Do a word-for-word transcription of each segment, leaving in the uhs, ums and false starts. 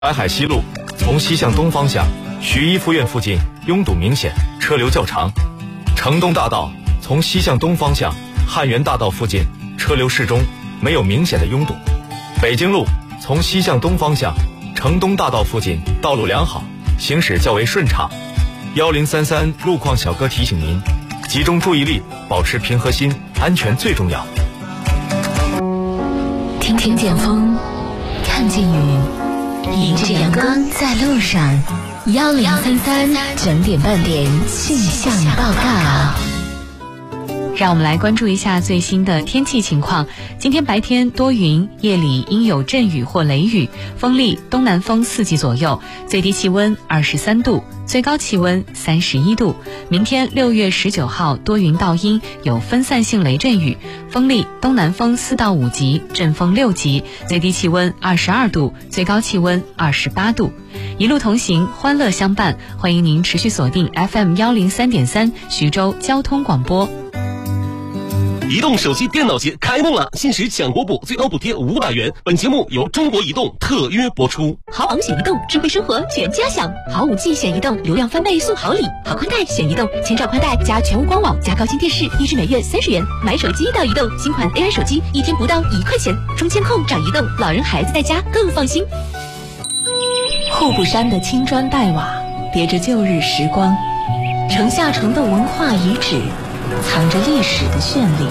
淮海西路从西向东方向，徐一附院附近拥堵明显，车流较长。城东大道从西向东方向，汉源大道附近车流适中，没有明显的拥堵。北京路从西向东方向，城东大道附近道路良好，行驶较为顺畅。幺零三三路况小哥提醒您，集中注意力，保持平和心，安全最重要。 听听见风，看见雨，迎着阳光在路上。幺零三三整点半点气象报告。 让我们来关注一下最新的天气情况。今天白天多云，夜里阴有阵雨或雷雨，风力东南风四级左右，最低气温二十三度，最高气温三十一度。明天六月十九号多云到阴，有分散性雷阵雨，风力东南风四到五级，阵风六级，最低气温二十二度，最高气温二十八度。一路同行，欢乐相伴，欢迎您持续锁定 F M 幺零三点三徐州交通广播。 移动手机电脑节开幕了，限时抢国补，最高补贴五百元。本节目由中国移动特约播出。 好网选移动，智慧生活全家享。好五 G 选移动，流量翻倍送好礼。好宽带选移动，千兆宽带加全屋官网加高清电视，一支每月三十元。买手机到移动，新款 A I 手机一天不到一块钱。中监控找移动，老人孩子在家更放心。 户部山的青砖黛瓦叠着旧日时光，城下城的文化遗址藏着历史的绚丽。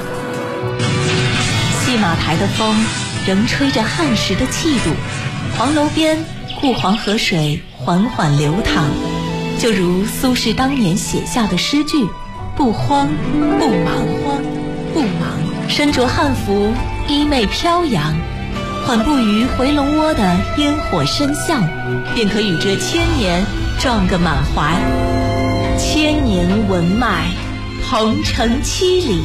戏马台的风仍吹着汉时的气度，黄楼边故黄河水缓缓流淌，就如苏轼当年写下的诗句：不慌不忙，慌不忙，身着汉服，衣袂飘扬，缓步于回龙窝的烟火深巷，便可与这千年撞个满怀。千年文脉，鹏程七里。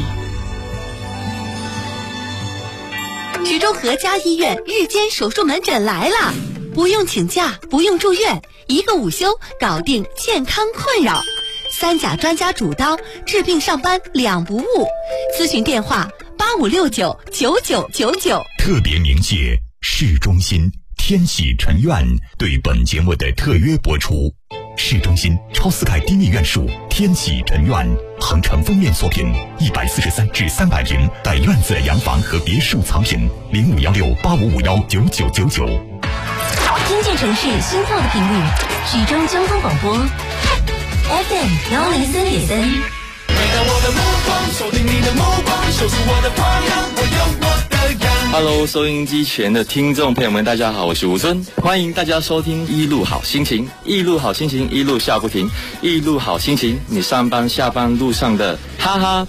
徐州和家医院日间手术门诊来了，不用请假，不用住院，一个午休搞定健康困扰。三甲专家主刀，治病上班两不误。咨询电话八五六九九九九九。 特别鸣谢市中心天喜臣院对本节目的特约播出。市中心超四盖低密院数天喜臣院，恒城封面作品，一百四十三至三百平，带院子洋房和别墅藏品，零五幺六八五五幺九九九九。 听见城市心跳的频率，徐州交通广播 F M 幺零三点三。 回到我的目光，锁定你的目光，守住我的方向，我有我的阳光。 Hello， 收音机前的听众朋友们，大家好，我是吴尊，欢迎大家收听一路好心情，一路好心情，一路笑不停，一路好心情，你上班下班路上的哈哈